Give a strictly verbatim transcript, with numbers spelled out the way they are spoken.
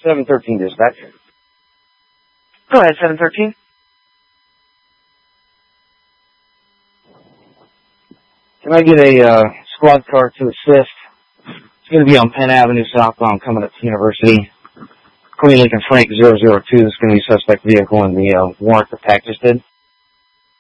seven thirteen dispatch. Go ahead, seven thirteen. Can I get a uh, squad car to assist? It's going to be on Penn Avenue southbound coming up to University. Queen Lincoln Frank zero zero two. This is going to be a suspect vehicle in the uh, warrant the pack just did.